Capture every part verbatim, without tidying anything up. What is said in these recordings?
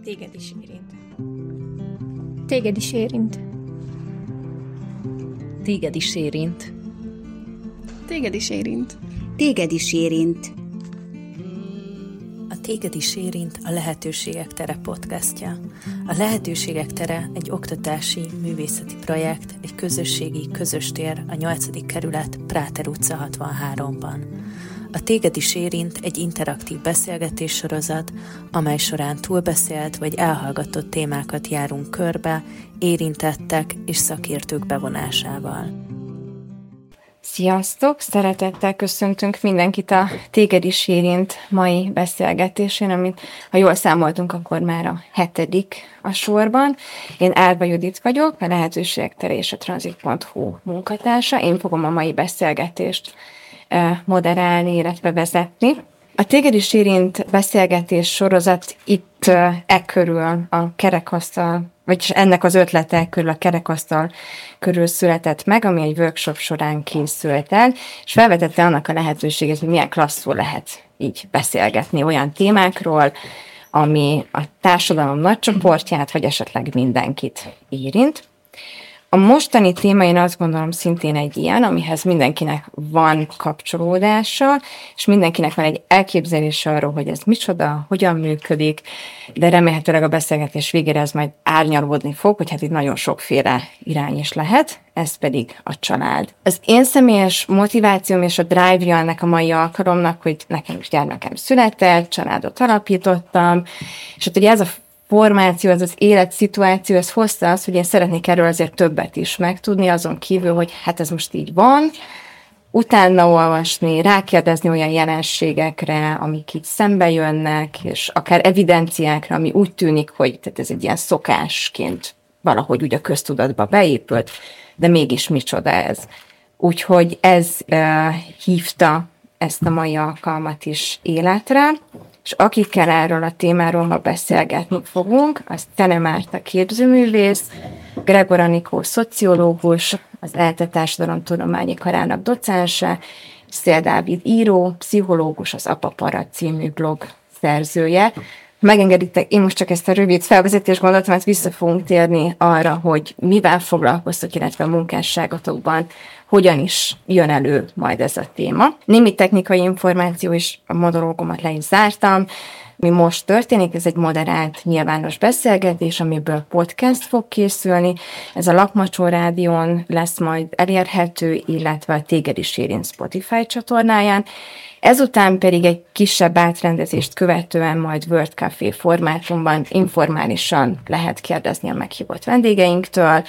Téged is érint. Téged is érint. Téged is érint. Téged is érint. Téged is érint. A Téged is érint a Lehetőségek tere podcastja. A Lehetőségek tere egy oktatási, művészeti projekt, egy közösségi, közös tér a nyolcadik kerület Práter utca hatvanháromban. A Téged is érint egy interaktív beszélgetéssorozat, amely során túlbeszélt vagy elhallgatott témákat járunk körbe, érintettek és szakértők bevonásával. Sziasztok! Szeretettel köszöntünk mindenkit a Téged is érint mai beszélgetésén, amit, ha jól számoltunk, akkor már a hetedik a sorban. Én Árva Judit vagyok, a Lehetőségek tere és a transit pont hu munkatársa. Én fogom a mai beszélgetést moderálni, illetve vezetni. A Téged is érint beszélgetés sorozat itt e körül a kerekasztal, vagyis ennek az ötlete körül a kerekasztal körül született meg, ami egy workshop során készült el, és felvetette annak a lehetőséget, hogy milyen klasszul lehet így beszélgetni olyan témákról, ami a társadalom nagy csoportját, vagy esetleg mindenkit érint. A mostani téma, én azt gondolom, szintén egy ilyen, amihez mindenkinek van kapcsolódása, és mindenkinek van egy elképzelése arról, hogy ez micsoda, hogyan működik, de remélhetőleg a beszélgetés végére ez majd árnyalódni fog, hogy hát itt nagyon sokféle irány is lehet, ez pedig a család. Az én személyes motivációm és a drive-ja ennek a mai alkalomnak, hogy nekem is gyermekem született, családot alapítottam, és hát ugye ez a formáció, ez az életszituáció, ez hozta azt, hogy én szeretnék erről azért többet is megtudni, azon kívül, hogy hát ez most így van, utána olvasni, rákérdezni olyan jelenségekre, amik így szembe jönnek, és akár evidenciákra, ami úgy tűnik, hogy tehát ez egy ilyen szokásként valahogy úgy a köztudatba beépült, de mégis micsoda ez. Úgyhogy ez uh, hívta ezt a mai alkalmat is életre, és akikkel erről a témáról ma beszélgetni fogunk, az Tene Márta képzőművész, Gregor Anikó szociológus, az ELTE Társadalomtudományi Karának docense, Szél Dávid író, pszichológus, az Apapara című blog szerzője. Megengeditek, én most csak ezt a rövid felvezetést gondoltam, mert vissza fogunk térni arra, hogy mivel foglalkoztok, illetve a munkásságotokban hogyan is jön elő majd ez a téma. Némi technikai információ is, a monológomat le is zártam. Mi most történik, ez egy moderált nyilvános beszélgetés, amiből podcast fog készülni. Ez a Lakmacsó Rádión lesz majd elérhető, illetve a Téged is érint Spotify csatornáján. Ezután pedig egy kisebb átrendezést követően majd World Café formátumban informálisan lehet kérdezni a meghívott vendégeinktől,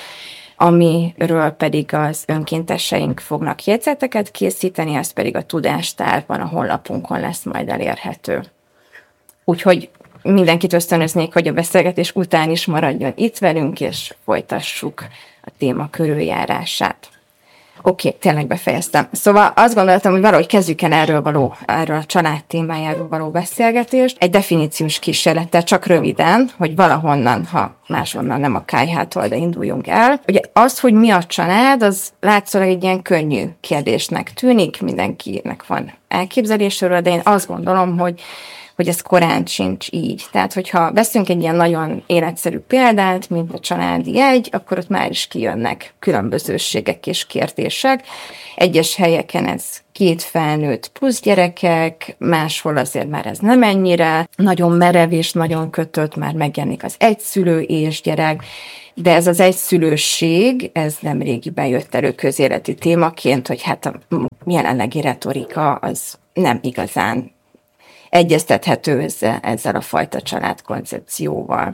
amiről pedig az önkénteseink fognak jegyzeteket készíteni, ez pedig a Tudástárban, a honlapunkon lesz majd elérhető. Úgyhogy mindenkit ösztönöznék, hogy a beszélgetés után is maradjon itt velünk, és folytassuk a téma körüljárását. Oké, okay, tényleg befejeztem. Szóval azt gondoltam, hogy valahogy kezdjük el erről, való, erről a család témájáról való beszélgetést. Egy definíciós kísérlettel, csak röviden, hogy valahonnan, ha máshonnan nem a kályhától, de induljunk el. Ugye az, hogy mi a család, az látszólag egy ilyen könnyű kérdésnek tűnik, mindenkinek van elképzelésről, de én azt gondolom, hogy hogy ez korán sincs így. Tehát, hogyha veszünk egy ilyen nagyon életszerű példát, mint a családi jegy, akkor ott már is kijönnek különbözőségek és kérdések. Egyes helyeken ez két felnőtt plusz gyerekek, máshol azért már ez nem ennyire, nagyon merev és nagyon kötött, már megjelenik az egyszülő és gyerek, de ez az egyszülőség, ez nemrégiben jött elő közéleti témaként, hogy hát a jelenlegi retorika az nem igazán egyeztethető ezzel, ezzel a fajta családkoncepcióval.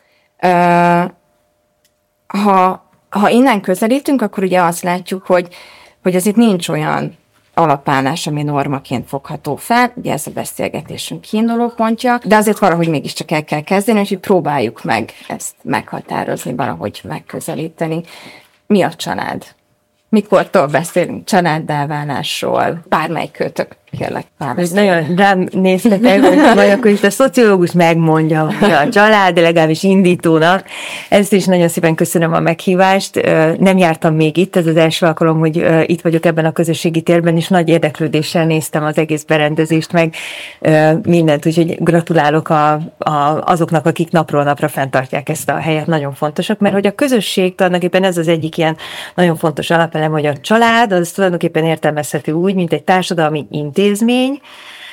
Ha, ha innen közelítünk, akkor ugye azt látjuk, hogy, hogy ez itt nincs olyan alapállás, ami normaként fogható fel, ugye ez a beszélgetésünk kiinduló pontja, de azért valahogy mégiscsak el kell kezdeni, úgyhogy próbáljuk meg ezt meghatározni, valahogy megközelíteni. Mi a család? Mikortól beszélünk családdá válásról? Bármelyik kötök kérlek, nagyon rám néztetek, hogy majd akkor itt a szociológus megmondja, hogy a család, de legalábbis indítónak. Ezt is nagyon szépen köszönöm a meghívást. Nem jártam még itt, ez az első alkalom, hogy itt vagyok ebben a közösségi térben, és nagy érdeklődéssel néztem az egész berendezést, meg mindent, úgyhogy gratulálok a, a, azoknak, akik napról napra fenntartják ezt a helyet, nagyon fontosak, mert hogy a közösség tulajdonképpen ez az egyik ilyen nagyon fontos alapelem, hogy a család, az tulajdonképpen értelmezhető úgy, mint egy társadalmi intézmény,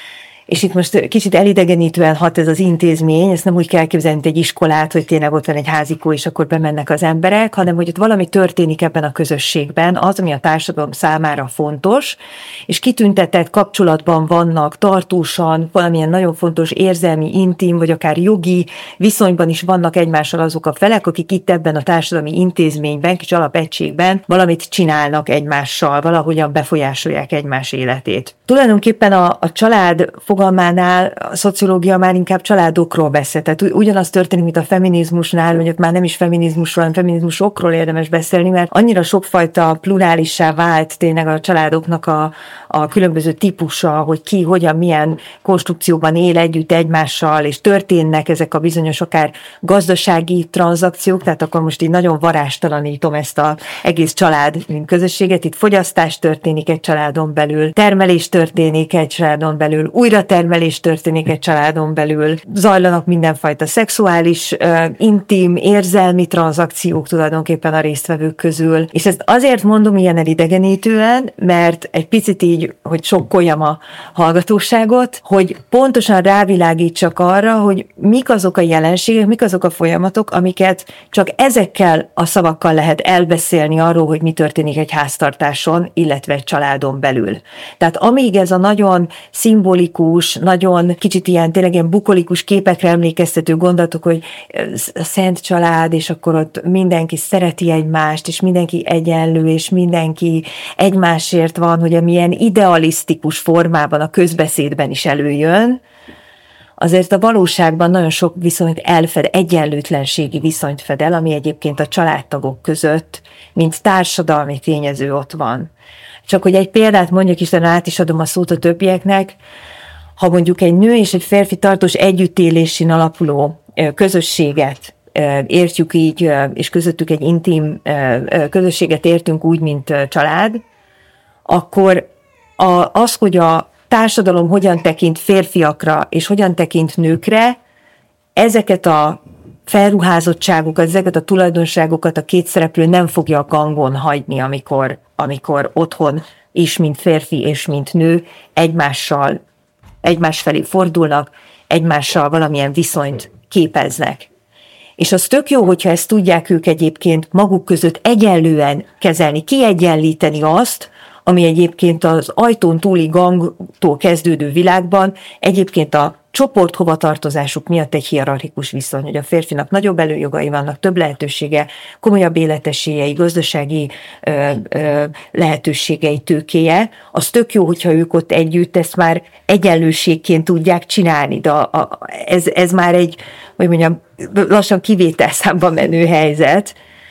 és itt most kicsit elidegenítően hat ez az intézmény, ezt nem úgy kell képzelni, mint egy iskolát, hogy tényleg ott van egy házikó, és akkor bemennek az emberek, hanem hogy ott valami történik ebben a közösségben, az, ami a társadalom számára fontos, és kitüntetett kapcsolatban vannak tartósan, valamilyen nagyon fontos érzelmi, intim, vagy akár jogi viszonyban is vannak egymással azok a felek, akik itt ebben a társadalmi intézményben, kis alapegységben valamit csinálnak egymással, valahogyan befolyásolják egymás életét. Tulajdonképpen a, a család fogalmánál a szociológia már inkább családokról beszél. Tehát ugyanaz történik, mint a feminizmusnál, hogy ott már nem is feminizmusról, hanem feminizmusokról érdemes beszélni, mert annyira sokfajta plurálissá vált tényleg a családoknak a, a különböző típusa, hogy ki, hogyan, milyen konstrukcióban él együtt egymással, és történnek ezek a bizonyos akár gazdasági tranzakciók, tehát akkor most így nagyon varástalanítom ezt az egész család, mint közösséget. Itt fogyasztás történik egy családon belül, termelés történik egy családon belül, újra termelés történik egy családon belül, zajlanak mindenfajta szexuális, intim, érzelmi tranzakciók tulajdonképpen a résztvevők közül. És ezt azért mondom ilyen elidegenítően, mert egy picit így, hogy sokkoljam a hallgatóságot, hogy pontosan rávilágítsak arra, hogy mik azok a jelenségek, mik azok a folyamatok, amiket csak ezekkel a szavakkal lehet elbeszélni arról, hogy mi történik egy háztartáson, illetve egy családon belül. Tehát amíg ez a nagyon szimbolikus, nagyon kicsit ilyen tényleg ilyen bukolikus képekre emlékeztető gondolatok, hogy a szent család, és akkor ott mindenki szereti egymást, és mindenki egyenlő, és mindenki egymásért van, hogy amilyen idealisztikus formában a közbeszédben is előjön, azért a valóságban nagyon sok viszonyt elfed, egyenlőtlenségi viszonyt fed el, ami egyébként a családtagok között, mint társadalmi tényező ott van. Csak hogy egy példát mondjak, és át is adom a szót a többieknek, ha mondjuk egy nő és egy férfi tartós együttélésén alapuló közösséget értjük így, és közöttük egy intim közösséget értünk úgy, mint család, akkor az, hogy a társadalom hogyan tekint férfiakra, és hogyan tekint nőkre, ezeket a felruházottságokat, ezeket a tulajdonságokat a két szereplő nem fogja a gangon hagyni, amikor, amikor otthon is, mint férfi és mint nő egymással, egymás felé fordulnak, egymással valamilyen viszonyt képeznek. És az tök jó, hogyha ezt tudják ők egyébként maguk között egyenlően kezelni, kiegyenlíteni azt, ami egyébként az ajtón túli gangtól kezdődő világban egyébként a csoport hovatartozásuk miatt egy hierarchikus viszony, hogy a férfinak nagyobb előjogai vannak, több lehetősége, komolyabb életesélyei, gazdasági ö, ö, lehetőségei, tőkéje. Az tök jó, hogyha ők ott együtt ezt már egyenlőségként tudják csinálni, de a, a, ez, ez már egy, hogy mondjam, lassan kivételszámba menő helyzet.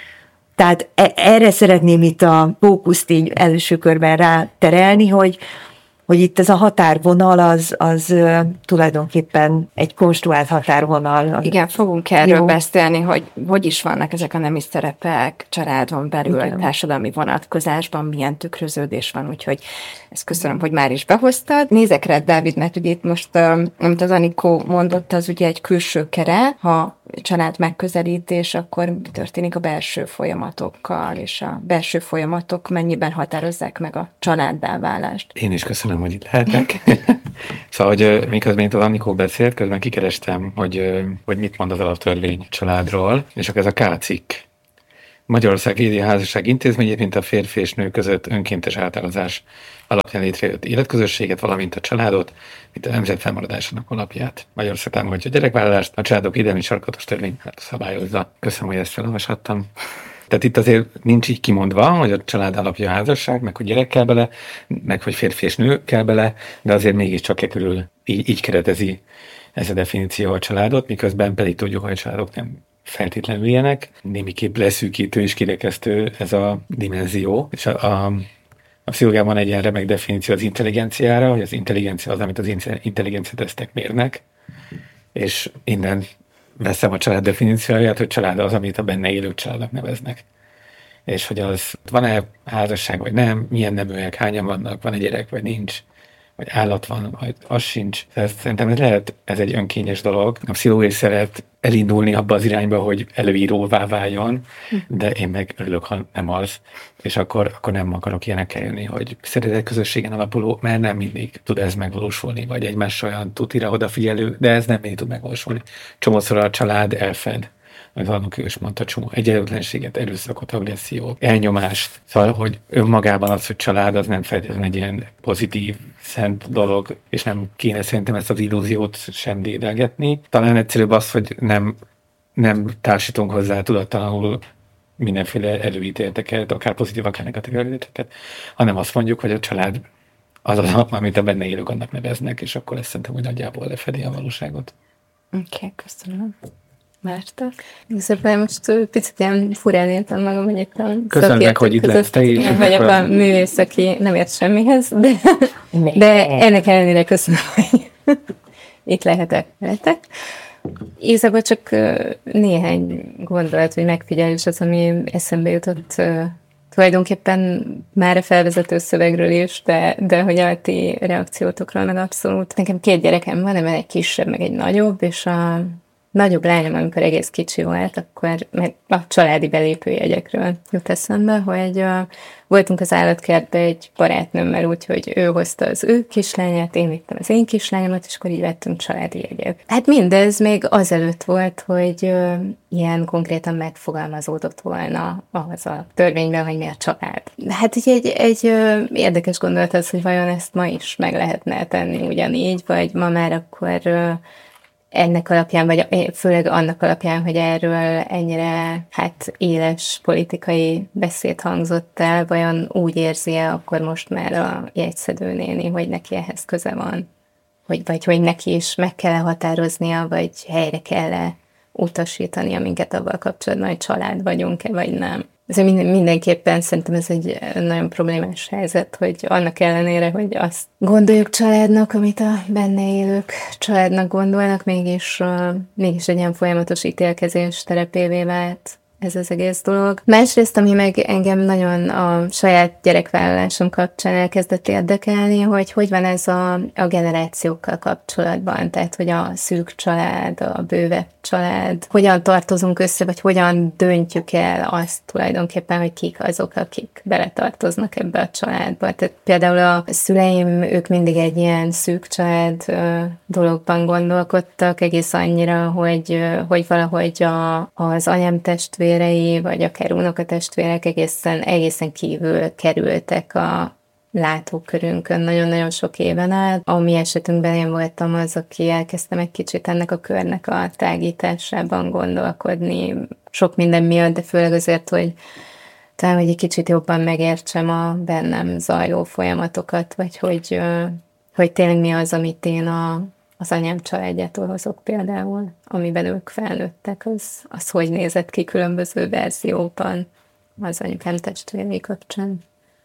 Tehát erre szeretném itt a fókuszt így első körben ráterelni, hogy, hogy itt ez a határvonal az, az uh, tulajdonképpen egy konstruált határvonal. Igen, fogunk erről Jó. beszélni, hogy hogy is vannak ezek a nemi szerepek családon belül, Igen. társadalmi vonatkozásban, milyen tükröződés van, úgyhogy ezt köszönöm, hogy már is behoztad. Nézek rá, Dávid, mert ugye itt most, amit az Anikó mondott, az ugye egy külső keret, ha család megközelítés, akkor mi történik a belső folyamatokkal, és a belső folyamatok mennyiben határozzák meg a családdá válást. Én is köszönöm, hogy itt lehetek. Szóval, hogy miközben itt az Anikó beszélt, közben kikerestem, hogy, hogy mit mond az alaptörvény családról, és akkor ez a K cikk. Magyarország védi a házasság intézményét, mint a férfi és nő között önkéntes átállazás alapján létrejött életközösséget, valamint a családot, mint a nemzet fennmaradásának alapját. Magyarország támogatja a gyerekvállalást, a családok védelmi sarkatos törvény hát szabályozza. Köszönöm, hogy ezt felolvashattam. Tehát itt azért nincs így kimondva, hogy a család alapja a házasság, meg hogy gyerek kell bele, meg hogy férfi és nő kell bele, de azért mégiscsak e körül így, így keretezi ez a definíció a családot, miközben pedig tudjuk, hogy a családok nem feltétlenül ilyenek. Némiképp leszűkítő és kirekesztő ez a dimenzió, és a, a A pszichológiában van egy ilyen remek definíció az intelligenciára, hogy az intelligencia az, amit az intelligencia tesztek mérnek, és innen veszem a család definícióját, hogy család az, amit a benne élők családnak neveznek. És hogy az van-e házasság, vagy nem, milyen neműek, hányan vannak, van egy gyerek, vagy nincs, vagy állat van, vagy az sincs. Ezt szerintem ez lehet, ez egy önkényes dolog. A pszichológia szeret elindulni abba az irányba, hogy előíróvá váljon, de én meg örülök, ha nem az, és akkor, akkor nem akarok ilyenekkel jönni, hogy szeretet közösségen alapuló, mert nem mindig tud ez megvalósulni, vagy egymás olyan tutira odafigyelő, de ez nem mindig tud megvalósulni. Csomószor a család elfed, az Anuk is mondta, csomó egyenlőtlenséget, erőszakot, agressziót, elnyomást. Szóval, hogy önmagában az, hogy család, az nem feltétlenül egy ilyen pozitív, szent dolog, és nem kéne szerintem ezt az illúziót sem dédelgetni. Talán egyszerűbb az, hogy nem, nem társítunk hozzá tudattalanul mindenféle előítéleteket, akár pozitív, akár negatív előítéleteket, hanem azt mondjuk, hogy a család az az, amit a benne élők annak neveznek, és akkor ezt szerintem, hogy nagyjából lefedi a valóságot. Oké, okay, köszönöm. Márta? Igazából most picit ilyen furán értem magam, hogy itt a Köszönöm meg, hogy itt lesz te is. Én vagyok a művész, aki nem ért semmihez, de, de ennek ellenére köszönöm, hogy itt lehetek veletek. Igazából csak néhány gondolat, vagy megfigyelés az, ami eszembe jutott tulajdonképpen már a felvezető szövegről is, de, de hogy a ti reakciótokról meg abszolút. Nekem két gyerekem van, mert egy kisebb, meg egy nagyobb, és a nagyobb lányom, amikor egész kicsi volt, akkor meg a családi belépőjegyekről jut eszembe, hogy uh, voltunk az állatkertben egy barátnőmmel, úgyhogy ő hozta az ő kislányát, én vittem az én kislányomat, és akkor így vettünk családi jegyet. Hát mindez még azelőtt volt, hogy uh, ilyen konkrétan megfogalmazódott volna az a törvényben, hogy mi a család. Hát így egy, egy uh, érdekes gondolat az, hogy vajon ezt ma is meg lehetne tenni ugyanígy, vagy ma már akkor uh, ennek alapján, vagy főleg annak alapján, hogy erről ennyire hát éles politikai beszéd hangzott el, vajon úgy érzi-e akkor most már a jegyszedő néni, hogy neki ehhez köze van? Hogy, vagy hogy neki is meg kell határoznia, vagy helyre kell utasítania minket avval kapcsolatban, hogy család vagyunk-e, vagy nem. Ez minden, mindenképpen szerintem ez egy nagyon problémás helyzet, hogy annak ellenére, hogy azt gondoljuk családnak, amit a benne élők családnak gondolnak, mégis, uh, mégis egy ilyen folyamatos ítélkezés terepévé vált ez az egész dolog. Másrészt, ami meg engem nagyon a saját gyerekvállalásom kapcsán elkezdett érdekelni, hogy hogy van ez a, a generációkkal kapcsolatban, tehát hogy a szűk család, a bővebb család, hogyan tartozunk össze, vagy hogyan döntjük el azt tulajdonképpen, hogy kik azok, akik beletartoznak ebbe a családba. Tehát például a szüleim, ők mindig egy ilyen szűk család dologban gondolkodtak, egész annyira, hogy, hogy valahogy a, az anyám testvérei, vagy akár unokatestvérek egészen, egészen kívül kerültek a látókörünkön nagyon-nagyon sok éven át. A mi esetünkben én voltam az, aki elkezdtem egy kicsit ennek a körnek a tágításában gondolkodni, sok minden miatt, de főleg azért, hogy talán, hogy egy kicsit jobban megértsem a bennem zajló folyamatokat, vagy hogy, hogy tényleg mi az, amit én a, az anyám családjától hozok például, amiben ők felnőttek, az, az hogy nézett ki különböző verzióban az anyukám testvérei kapcsán.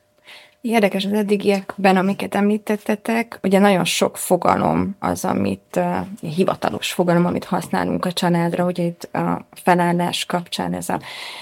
Érdekes az eddigiekben, amiket említettetek, ugye nagyon sok fogalom az, amit uh, hivatalos fogalom, amit használunk a családra, ugye itt a felállás kapcsán ez a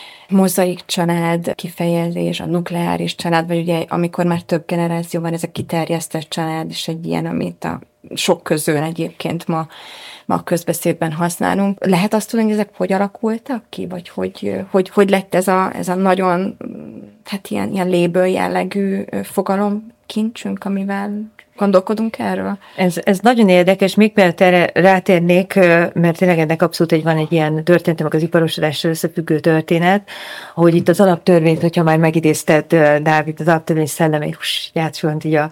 mozaik család kifejezés, a nukleáris család, vagy ugye amikor már több generáció van, ez a kiterjesztett család is egy ilyen, amit a sok közül egyébként ma, ma a közbeszédben használunk. Lehet azt tudni, hogy ezek hogy alakultak ki, vagy hogy, hogy, hogy lett ez a, ez a nagyon hát ilyen, ilyen léből jellegű fogalom kincsünk, amivel gondolkodunk erről? Ez, ez nagyon érdekes, még mielőtt erre rátérnék, mert tényleg ennek abszolút egy, van egy ilyen történet, meg az iparosodással összefüggő történet, hogy itt az alaptörvényt, hogyha már megidézted, Dávid, az alaptörvény szellemét, játszolni így a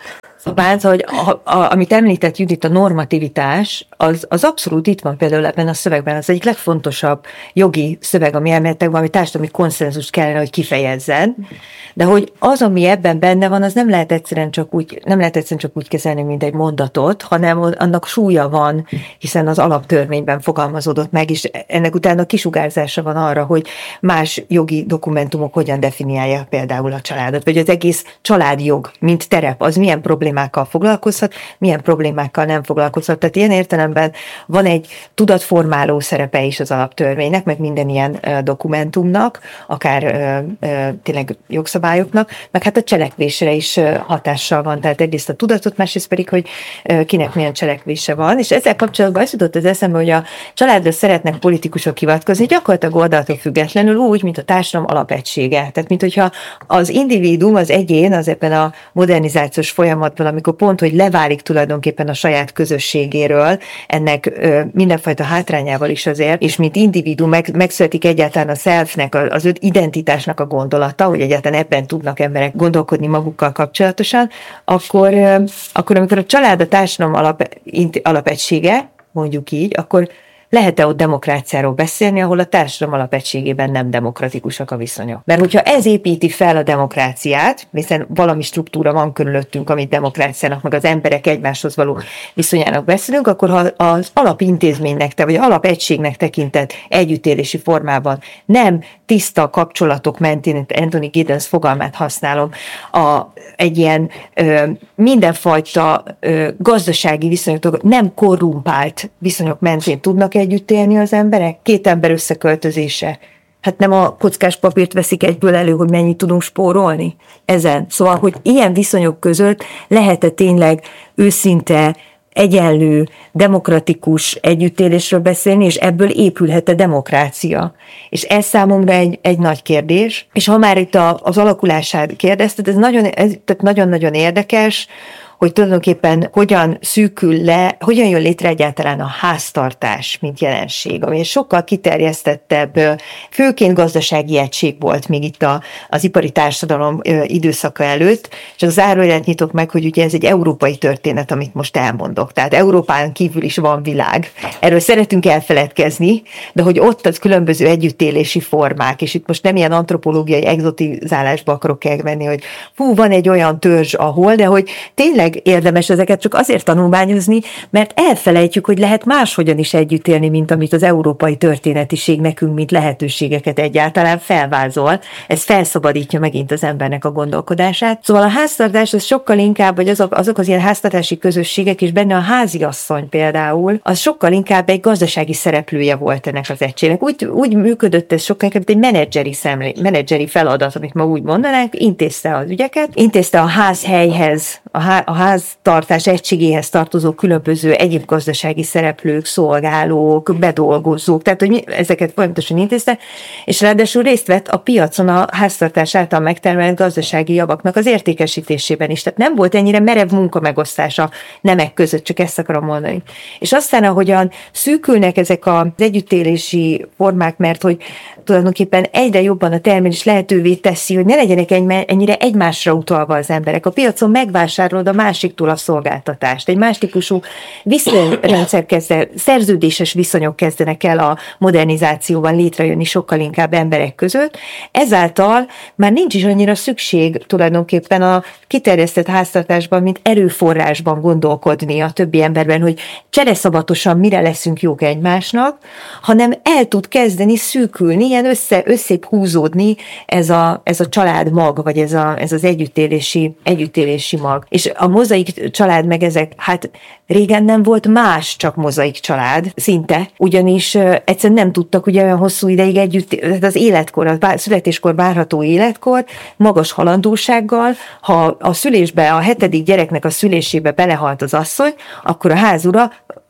Bánc, hogy a, a, amit említett Judit, a normativitás, az, az abszolút itt van például ebben a szövegben. Az egyik legfontosabb jogi szöveg, ami elméletek valami társadalmi konszenzust kellene, hogy kifejezzen, de hogy az, ami ebben benne van, az nem lehet egyszerűen csak úgy, nem lehet egyszerűen csak úgy kezelni, mint egy mondatot, hanem annak súlya van, hiszen az alaptörvényben fogalmazódott meg, és ennek utána kisugárzása van arra, hogy más jogi dokumentumok hogyan definiálják például a családot, vagy az egész családjog, mint terep, az milyen problémákkal foglalkozhat, milyen problémákkal nem foglalkozhat. Tehát ilyen értelemben van egy tudatformáló szerepe is az alaptörvénynek, meg minden ilyen dokumentumnak, akár ö, ö, tényleg jogszabályoknak, meg hát a cselekvésre is hatással van. Tehát egyrészt a tudatot, másrészt pedig, hogy kinek milyen cselekvése van. És ezzel kapcsolatban az jutott az eszembe, hogy a családra szeretnek politikusok hivatkozni, gyakorlatilag oldaltól függetlenül úgy, mint a társadalom alapegysége. Tehát, mint hogyha az individuum, az egyén, az ebben a modernizációs folyamatban, amikor pont, hogy leválik tulajdonképpen a saját közösségéről, ennek ö, mindenfajta hátrányával is azért, és mint individuum meg, megszületik egyáltalán a selfnek, az ő identitásnak a gondolata, hogy egyáltalán ebben tudnak emberek gondolkodni magukkal kapcsolatosan, akkor, ö, akkor amikor a család a társadalom alap, alapegysége, mondjuk így, akkor lehet-e ott demokráciáról beszélni, ahol a társadalom alapegységében nem demokratikusak a viszonyok? Mert hogyha ez építi fel a demokráciát, hiszen valami struktúra van körülöttünk, amit demokráciának, meg az emberek egymáshoz való viszonyának beszélünk, akkor ha az alapintézménynek, vagy alapegységnek tekintett együttélési formában nem tiszta kapcsolatok mentén, Anthony Giddens fogalmát használom, a, egy ilyen ö, mindenfajta ö, gazdasági viszonyok, nem korrumpált viszonyok mentén tudnak együtt élni az emberek? Két ember összeköltözése. Hát nem a kockás papírt veszik egyből elő, hogy mennyit tudunk spórolni ezen. Szóval, hogy ilyen viszonyok között lehet-e tényleg őszinte, egyenlő, demokratikus együttélésről beszélni, és ebből épülhet a demokrácia. És ez számomra egy, egy nagy kérdés. És ha már itt a, az alakulását kérdezted, ez nagyon, ez, tehát nagyon-nagyon érdekes, hogy tulajdonképpen hogyan szűkül le, hogyan jön létre egyáltalán a háztartás, mint jelenség, ami sokkal kiterjesztettebb, főként gazdasági egység volt még itt a, az ipari társadalom időszaka előtt, és az zárójelet nyitok meg, hogy ugye ez egy európai történet, amit most elmondok. Tehát Európán kívül is van világ. Erről szeretünk elfeledkezni, de hogy ott az különböző együttélési formák, és itt most nem ilyen antropológiai egzotizálásba akarok elmenni, hogy fú, van egy olyan törzs, ahol, de hogy tényleg érdemes ezeket csak azért tanulmányozni, mert elfelejtjük, hogy lehet máshogyan is együtt élni, mint amit az európai történetiség nekünk, mint lehetőségeket egyáltalán felvázol. Ez felszabadítja megint az embernek a gondolkodását. Szóval a háztartás az sokkal inkább, vagy azok, azok az ilyen háztartási közösségek, és benne a háziasszony például, az sokkal inkább egy gazdasági szereplője volt ennek az egységnek. Úgy, úgy működött ez sokkal inkább, mint egy menedzseri, szemlé, menedzseri feladat, amit ma úgy mondanánk, intézte az ügyeket, intézte a házhelyhez, a, há, a háztartás egységéhez tartozó különböző egyéb gazdasági szereplők, szolgálók, bedolgozók, tehát hogy mi ezeket folyamatosan intézte, és ráadásul részt vett a piacon a háztartás által megtermelt gazdasági javaknak az értékesítésében is. Tehát nem volt ennyire merev munkamegosztása nemek között, csak ezt akarom mondani. És aztán, ahogyan szűkülnek ezek az együttélési formák, mert hogy tulajdonképpen egyre jobban a termelés lehetővé teszi, hogy ne legyenek ennyire egymásra utalva az emberek. A piacon megvásárolod a másiktól a szolgáltatást. Egy más típusú viszonyrendszer kezd, szerződéses viszonyok kezdenek el a modernizációban létrejönni sokkal inkább emberek között. Ezáltal már nincs is annyira szükség tulajdonképpen a kiterjesztett háztartásban, mint erőforrásban gondolkodni a többi emberben, hogy csereszabatosan mire leszünk jók egymásnak, hanem el tud kezdeni szűkülni, ilyen össze, összép húzódni ez a, ez a család mag, vagy ez, a, ez az együttélési, együttélési mag. És a mozaik család meg ezek, hát régen nem volt más, csak mozaik család, szinte, ugyanis uh, egyszerűen nem tudtak ugye olyan hosszú ideig együtt, tehát az életkor, a születéskor várható életkor, magas halandósággal, ha a szülésbe, a hetedik gyereknek a szülésébe belehalt az asszony, akkor a házura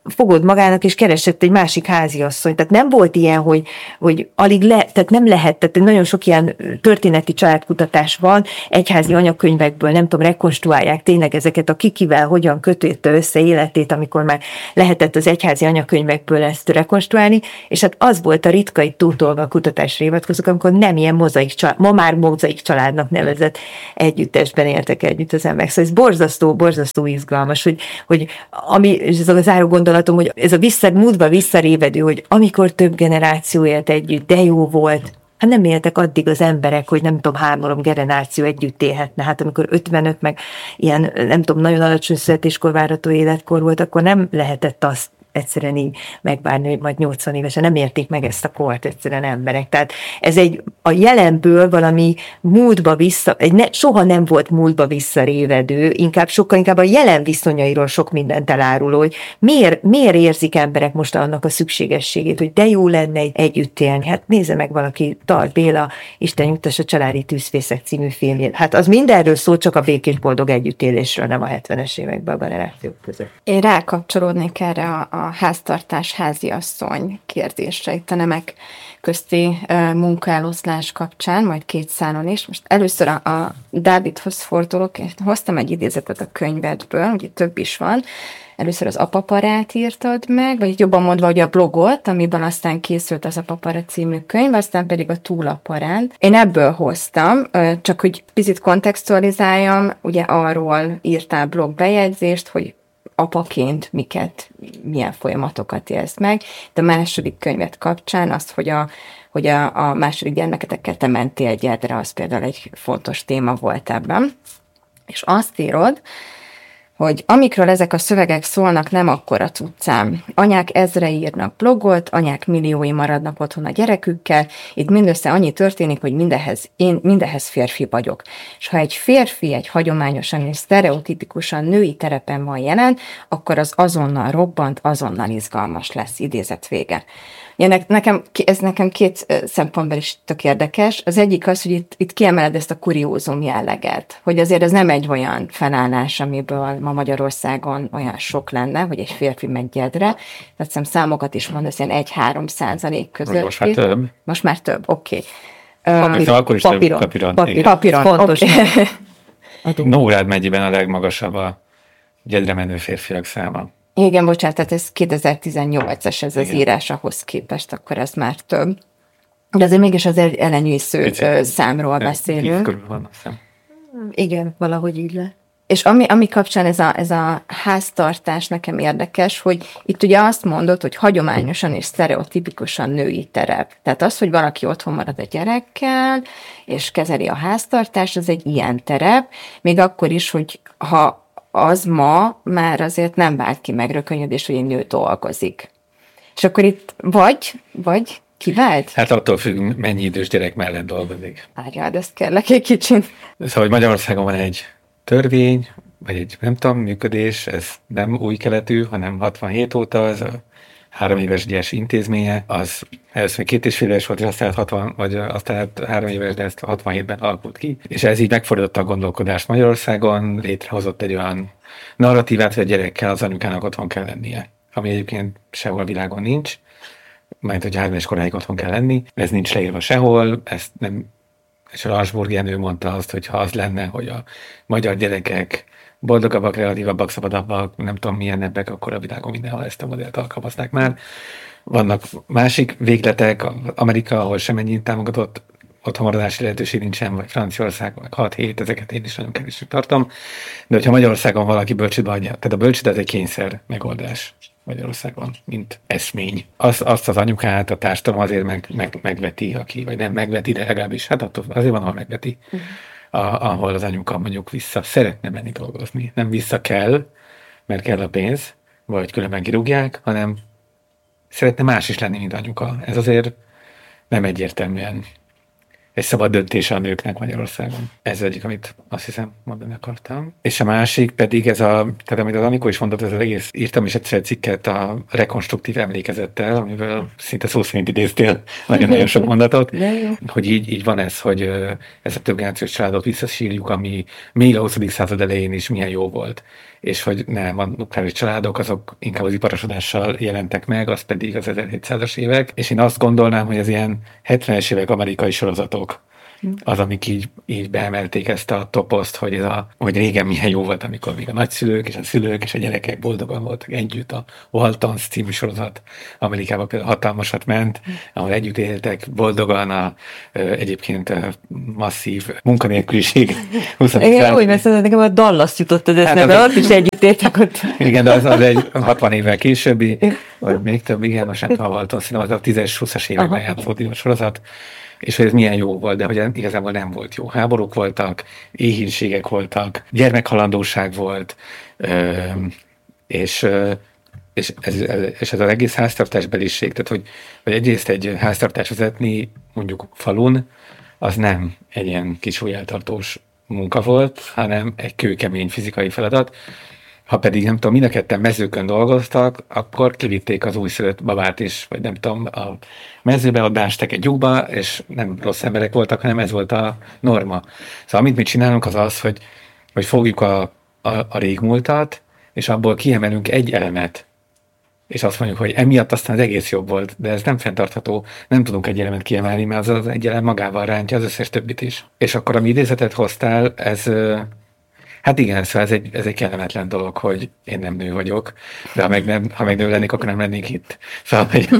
fogod magának, és keresett egy másik háziasszony. Tehát nem volt ilyen, hogy, hogy alig le, tehát nem lehet, tehát nagyon sok ilyen történeti családkutatás van, egyházi anyakönyvekből, nem tudom, rekonstruálják tényleg ezeket a kikivel, hogyan kötötte össze életét, amikor már lehetett az egyházi anyakönyvekből ezt rekonstruálni, és hát az volt a ritka, itt túltolva a kutatásra hivatkozok, amikor nem ilyen mozaik család, ma már mozaik családnak nevezett együttesben éltek együtt az emberek. Szóval ez borzasztó, borzasztó izgalmas, hogy, hogy ami, és ez a záró gondolatom, hogy ez a vissza, múltba visszarévedő, hogy amikor több generáció élt együtt, de jó volt. Hát nem éltek addig az emberek, hogy nem tudom, három generáció együtt élhetne. Hát amikor ötvenöt, meg ilyen, nem tudom, nagyon alacsony születéskor várható életkor volt, akkor nem lehetett azt egyszerűen így megvárni, hogy majd nyolcvan évesen nem érték meg ezt a kort egyszerűen emberek. Tehát ez egy a jelenből valami múltba vissza, egy ne, soha nem volt múltba visszarévedő, inkább sokkal inkább a jelen viszonyairól sok mindent eláruló, hogy miért, miért érzik emberek most annak a szükségességét, hogy de jó lenne együtt élni. Hát nézze meg valaki, Tar Béla, Isten nyugtassa Családi tűzfészek című filmjét. Hát az mindenről szól, csak a békés boldog együttélésről, nem a hetvenes években a generációk között. Én rákapcsolódnék erre a, a háztartás, háziasszony kérdésre itt a nemek közti uh, munkaeloszlás kapcsán, majd két szálon is. Most először a, a Dávidhoz fordulok, és hoztam egy idézetet a könyvedből, ugye több is van. Először az Apaparát írtad meg, vagy jobban mondva, hogy a blogot, amiben aztán készült az Apapara című könyv, aztán pedig a Túlaparán. Én ebből hoztam, csak hogy picit kontextualizáljam, ugye arról írtál blogbejegyzést, hogy apaként miket, milyen folyamatokat élsz meg. De a második könyvet kapcsán azt, hogy a, hogy a, a második gyermeketekkel te mentél gyedre, az például egy fontos téma volt ebben. És azt írod, hogy amikről ezek a szövegek szólnak, nem akkora cuccám. Anyák ezre írnak blogot, anyák milliói maradnak otthon a gyerekükkel, itt mindössze annyi történik, hogy mindehez, én mindehez férfi vagyok. És ha egy férfi egy hagyományosan és sztereotipikusan női terepen van jelen, akkor az azonnal robbant, azonnal izgalmas lesz, idézet vége. Ja, nekem, ez nekem két szempontból is tök érdekes. Az egyik az, hogy itt, itt kiemeled ezt a kuriózum jelleget, hogy azért ez nem egy olyan felállás, amiből ma Magyarországon olyan sok lenne, hogy egy férfi megy gyedre. Tehát szem számokat is mondasz, ilyen egy-három százalék között. Most már több. Most már több, oké. Okay. Um, akkor is papíron. Több papíron. Papíron, papíron. Fontos. Okay. Nógrád megyében a legmagasabb a gyedre menő férfiak száma. Igen, bocsánat, tehát ez kétezer-tizennyolcas ez az írás ahhoz képest, akkor ez már több. De azért mégis az elenyésző számról beszélünk. Van, azt Igen, valahogy így le. És ami, ami kapcsán ez a, ez a háztartás nekem érdekes, hogy itt ugye azt mondod, hogy hagyományosan és sztereotipikusan női terep. Tehát az, hogy valaki otthon marad a gyerekkel, és kezeli a háztartást, az egy ilyen terep, még akkor is, hogy ha az ma már azért nem vált ki megrökönyödés, hogy egy nő dolgozik. És akkor itt vagy, vagy kivált? Hát attól függ, mennyi idős gyerek mellett dolgozik. Várjál, ezt kérlek egy kicsit. Szóval, hogy Magyarországon van egy törvény, vagy egy, nem tudom, működés, ez nem új keletű, hanem hatvanhét óta, ez a három éves gyes intézménye, az először két és fél éves volt, és aztán hatvan, vagy aztán három éves, de ezt hatvanhétben alakult ki. És ez így megfordította a gondolkodást Magyarországon, létrehozott egy olyan narratívát, hogy a gyerekkel az anyukának otthon kell lennie, ami egyébként sehol a világon nincs, mert hogy három éves koráig otthon kell lenni, ez nincs leírva sehol, ezt nem, és a Lansburg Jenő mondta azt, hogy ha az lenne, hogy a magyar gyerekek boldogabbak, kreatívabbak, szabadabbak, nem tudom milyenebbek, akkor a világon mindenhol ezt a modellt alkalmaznák már. Vannak másik végletek, Amerika, ahol semennyi támogatott otthonmaradási lehetőség nincsen, vagy Franciaország, vagy hat-hét, ezeket én is nagyon kevésnek tartom. De hogyha Magyarországon valaki bölcsőbe adja, tehát a bölcsőde ez egy kényszer megoldás Magyarországon, mint eszmény. Azt, azt az anyukát a társadalom azért meg, meg, megveti, aki, vagy nem megveti, de legalábbis, hát attól azért van, ahol megveti. Uh-huh. A, ahol az anyuka mondjuk vissza szeretne menni dolgozni. Nem vissza kell, mert kell a pénz, vagy különben kirúgják, hanem szeretne más is lenni, mint anyuka. Ez azért nem egyértelműen egy szabad döntése a nőknek Magyarországon. Ez egyik, amit azt hiszem mondani akartam. És a másik pedig ez a, tehát amit az Anikó is mondott, ez az egész, írtam is egyszer egy cikket a rekonstruktív emlékezettel, amivel szinte szó szerint idéztél nagyon-nagyon sok mondatot, hogy így, így van ez, hogy ez a több generációs családot visszasírjuk, ami még a huszadik század elején is milyen jó volt. és hogy nem, a nukleáris családok azok inkább az iparosodással jelentek meg, az pedig az ezerhétszázas évek, és én azt gondolnám, hogy az ilyen hetvenes évek amerikai sorozatok az, amik így, így beemelték ezt a toposzt, hogy, ez a, hogy régen milyen jó volt, amikor még a nagyszülők és a szülők és a gyerekek boldogan voltak együtt. A Waltons című sorozat Amerikában például hatalmasat ment, ahol együtt éltek boldogan a egyébként a masszív munkanélküliség. Igen, úgy mert nekem a Dallas jutott az eszembe, hát, ott is együtt éltek ott. Igen, de az, az egy hatvan évvel későbbi, vagy még több, igen, most nem tudom, a Waltons, szerintem az a tízes-húszas években játszott a sorozat, és hogy ez milyen jó volt, de hogy igazából nem volt jó. Háborúk voltak, éhínségek voltak, gyermekhalandóság volt, és, és, ez, és ez az egész háztartásbeliség, tehát hogy, hogy egyrészt egy háztartás vezetni mondjuk falun, az nem egy ilyen kis ujjeltartós munka volt, hanem egy kőkemény fizikai feladat. Ha pedig, nem tudom, mind a ketten mezőkön dolgoztak, akkor kivitték az újszülött babát is, vagy nem tudom, a mezőbe, ott beástak egy lyukba, és nem rossz emberek voltak, hanem ez volt a norma. Szóval amit mi csinálunk az az, hogy, hogy fogjuk a, a, a régmúltat, és abból kiemelünk egy elemet, és azt mondjuk, hogy emiatt aztán az egész jobb volt, de ez nem fenntartható, nem tudunk egy elemet kiemelni, mert az az egy elem magával rántja az összes többit is. És akkor a mi idézetet hoztál, ez... Hát igen, szóval ez egy, ez egy kellemetlen dolog, hogy én nem nő vagyok, de ha meg, nem, ha meg nő lennék, akkor nem lennék itt. Szóval, hogy,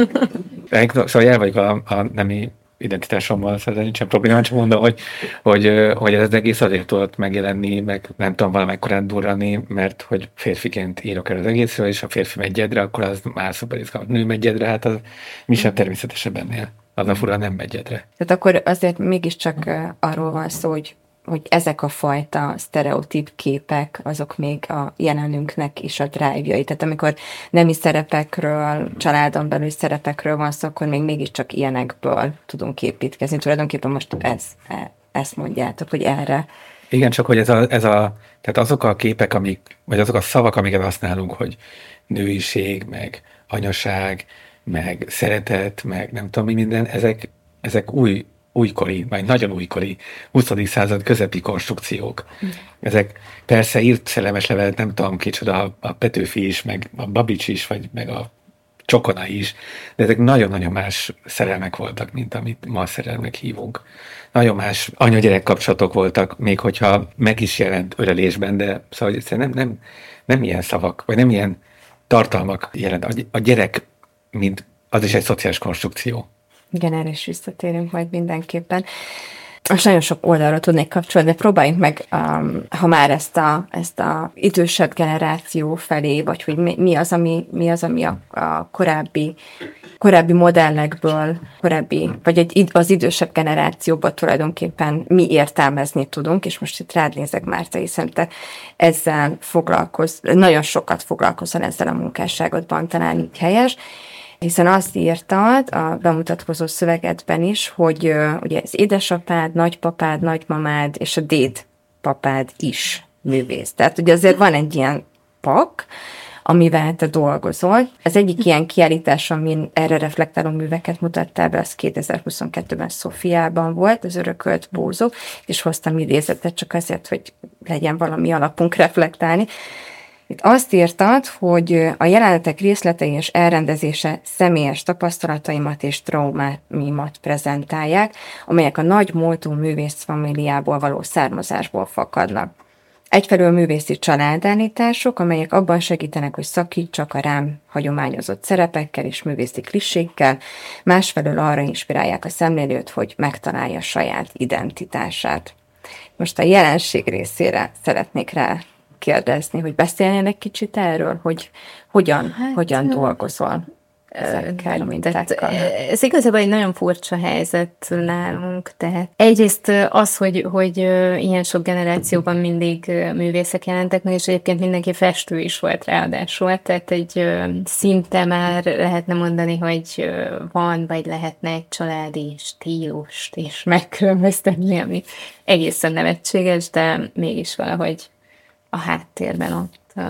szóval el vagyok a, a nemi identitásommal, szóval nincsen probléma, csak mondom, hogy, hogy, hogy ez az egész azért tudott megjelenni, meg nem tudom valamikor durrani, mert hogy férfiként írok el az egészről, és ha férfi megy egyedre, akkor az már szuper izgalmas. Nő megy egyedre, hát az mi sem természetesebb ennél. Az a fura nem megy egyedre. Tehát akkor azért mégiscsak arról van szó, hogy hogy ezek a fajta sztereotíp képek, azok még a jelenünknek is a drive-jai. Tehát amikor nemi szerepekről, családon belül szerepekről van szó, akkor még mégiscsak ilyenekből tudunk építkezni. Tulajdonképpen most ez, ezt mondjátok, hogy erre. Igen, csak hogy ez a, ez a, tehát azok a képek, amik, vagy azok a szavak, amiket használunk, hogy nőiség, meg anyaság, meg szeretet, meg nem tudom mi minden, ezek, ezek új újkori, vagy nagyon újkori, huszadik század közepi konstrukciók. Mm. Ezek persze írt szellemes levelet, nem tudom kicsoda, a, a Petőfi is, meg a Babics is, vagy meg a Csokona is, de ezek nagyon-nagyon más szerelmek voltak, mint amit ma szerelmek hívunk. Nagyon más anya-gyerek kapcsolatok voltak, még hogyha meg is jelent ölelésben, de szóval nem, nem, nem ilyen szavak, vagy nem ilyen tartalmak jelent. A gyerek, mint az is egy szociális konstrukció. Igen, erre is visszatérünk majd mindenképpen. Most nagyon sok oldalra tudnék kapcsolni, de próbáljunk meg, um, ha már ezt a, ezt a idősebb generáció felé, vagy hogy mi, mi az, ami, mi az, ami a, a korábbi, korábbi modellekből, korábbi, vagy egy, az idősebb generációban tulajdonképpen mi értelmezni tudunk, és most itt rád nézek, Márta, hiszen te ezzel foglalkoz, nagyon sokat foglalkozol ezzel a munkásságodban, talán így helyes, hiszen azt írtad a bemutatkozó szövegedben is, hogy uh, ugye az édesapád, nagypapád, nagymamád és a dédpapád is művész. Tehát ugye azért van egy ilyen pak, amivel te dolgozol. Az egyik ilyen kiállítás, amin erre reflektáló műveket mutattál be, az kétezer-huszonkettőben Szofiában volt, az Örökölt búzó, és hoztam idézetet csak azért, hogy legyen valami alapunk reflektálni. Itt azt írtad, hogy a jelenetek részletei és elrendezése személyes tapasztalataimat és traumáimat prezentálják, amelyek a nagy múltú művészfamiliából való származásból fakadnak. Egyfelől művészi családállítások, amelyek abban segítenek, hogy szakítsak a rám hagyományozott szerepekkel és művészi klissékkel, másfelől arra inspirálják a szemlélőt, hogy megtalálja saját identitását. Most a jelenség részére szeretnék rá kérdezni, hogy beszélnél egy kicsit erről, hogy hogyan, hát, hogyan dolgozol ezekkel a mintákkal. Ez igazából egy nagyon furcsa helyzet nálunk, tehát egyrészt az, hogy, hogy ilyen sok generációban mindig művészek jelentek meg, és egyébként mindenki festő is volt ráadásul, tehát egy szinte már lehetne mondani, hogy van, vagy lehetne egy családi stílust is megkülönböztetni, ami egészen nevetséges, de mégis valahogy a háttérben ott uh,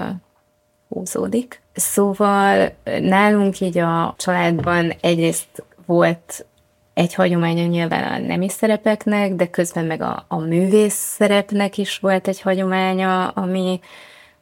húzódik. Szóval nálunk így a családban egyrészt volt egy hagyománya nyilván a nemi szerepeknek, de közben meg a, a művész szerepnek is volt egy hagyománya, ami,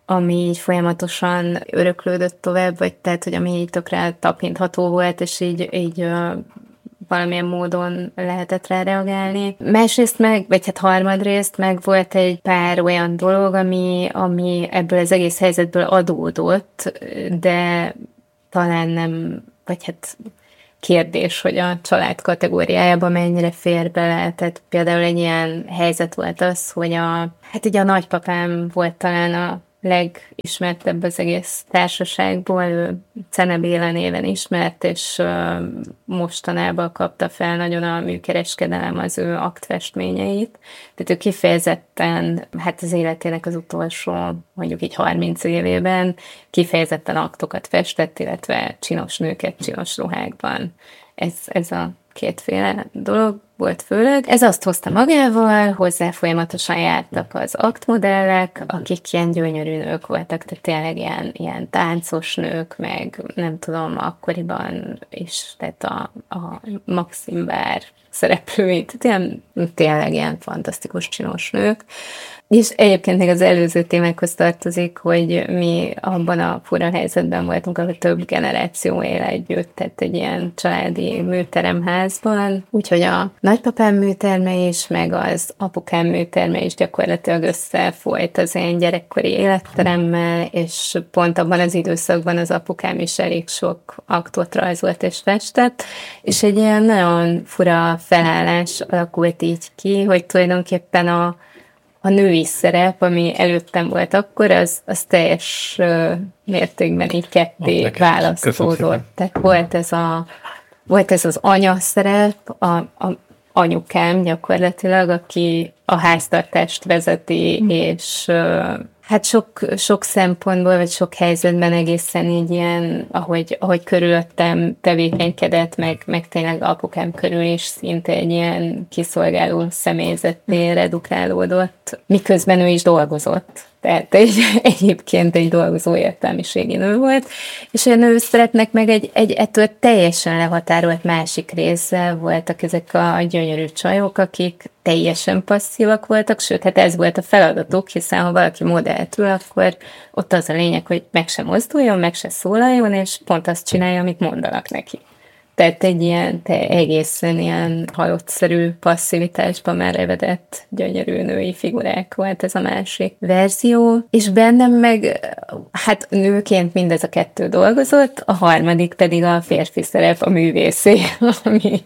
ami így folyamatosan öröklődött tovább, vagy tehát, hogy ami így tökre tapintható volt, és így, így valamilyen módon lehetett rá reagálni. Másrészt meg, vagy hát harmadrészt meg volt egy pár olyan dolog, ami, ami ebből az egész helyzetből adódott, de talán nem, vagy hát kérdés, hogy a család kategóriájába mennyire fér bele. Tehát például egy ilyen helyzet volt az, hogy a, hát ugye a nagypapám volt talán a legismertebb az egész társaságból, ő Cene Béla néven ismert, és uh, mostanában kapta fel nagyon a műkereskedelem az ő aktfestményeit. Tehát ő kifejezetten, hát az életének az utolsó, mondjuk így harminc évében kifejezetten aktokat festett, illetve csinos nőket csinos ruhákban. Ez, ez a kétféle dolog volt főleg. Ez azt hozta magával, hozzá folyamatosan jártak az aktmodellek, akik ilyen gyönyörű nők voltak, tehát tényleg ilyen, ilyen táncos nők, meg nem tudom, akkoriban is, tehát a, a Maxim Bár szereplői, tehát ilyen, tényleg ilyen fantasztikus csinos nők. És egyébként még az előző témákhoz tartozik, hogy mi abban a fura helyzetben voltunk, ahol több generáció él együtt, tehát egy ilyen családi műteremházban. Úgyhogy a nagypapám műterme is, meg az apukám műterme is gyakorlatilag összefolyt az én gyerekkori életteremmel, és pont abban az időszakban az apukám is elég sok aktot rajzolt és festett, és egy ilyen nagyon fura felállás alakult így ki, hogy tulajdonképpen a A női szerep, ami előttem volt akkor, az, az teljes uh, mértékben így ketté választódott. Tehát volt ez, a, volt ez az anya szerep, a, a anyukám gyakorlatilag, aki a háztartást vezeti, mm. és uh, hát sok, sok szempontból, vagy sok helyzetben egészen így ilyen, ahogy, ahogy körülöttem tevékenykedett, meg, meg tényleg apukám körül is szinte egy ilyen kiszolgáló személyzetté redukálódott, miközben ő is dolgozott. Tehát egy, egyébként egy dolgozó értelmiségi nő volt, és a nőszerepnek meg egy, egy ettől teljesen lehatárolt másik része voltak ezek a gyönyörű csajok, akik teljesen passzívak voltak, sőt, hát ez volt a feladatuk, hiszen ha valaki modellt ül, akkor ott az a lényeg, hogy meg se mozduljon, meg se szólaljon, és pont azt csinálja, amit mondanak neki. Tehát egy ilyen te egészen ilyen halottszerű passzivitásban már evedett gyönyörű női figurák volt ez a másik verzió, és bennem meg hát nőként mindez a kettő dolgozott, a harmadik pedig a férfi szerep, a művészé, ami,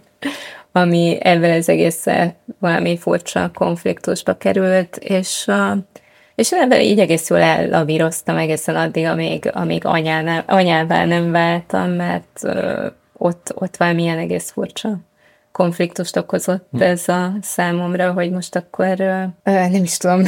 ami ebben az egészen valami furcsa konfliktusba került, és a És én ebben így egész jól ellavíroztam egészen addig, amíg, amíg anyánál, anyává nem váltam, mert uh, ott, ott valamilyen egész furcsa konfliktust okozott ez a számomra, hogy most akkor uh, nem is tudom,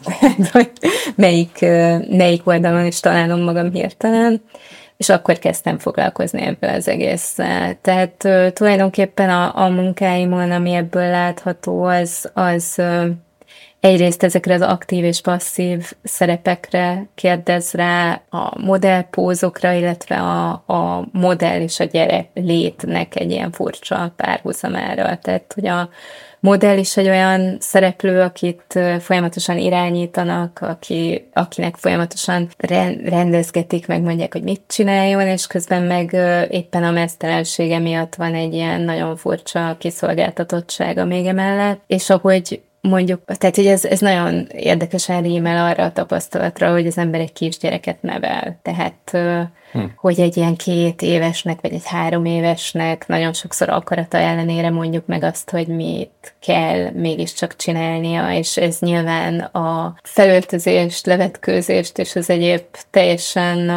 hogy melyik, uh, melyik oldalon is találom magam hirtelen, és akkor kezdtem foglalkozni ebből az egésszel. Tehát uh, tulajdonképpen a, a munkáimon, ami ebből látható, az, az uh, egyrészt ezekre az aktív és passzív szerepekre kérdez rá, a modellpózokra, illetve a, a modell és a gyerek létnek egy ilyen furcsa párhuzamára. Tehát, hogy a modell is egy olyan szereplő, akit folyamatosan irányítanak, aki, akinek folyamatosan rendezgetik, meg mondják, hogy mit csináljon, és közben meg éppen a meztelensége miatt van egy ilyen nagyon furcsa kiszolgáltatottsága még emellett, és ahogy mondjuk, tehát hogy ez, ez nagyon érdekesen rímel arra a tapasztalatra, hogy az ember egy kisgyereket nevel. Tehát, hm. hogy egy ilyen két évesnek, vagy egy három évesnek nagyon sokszor akarata ellenére mondjuk meg azt, hogy mit kell mégiscsak csinálnia, és ez nyilván a felöltözést, levetkőzést, és az egyéb teljesen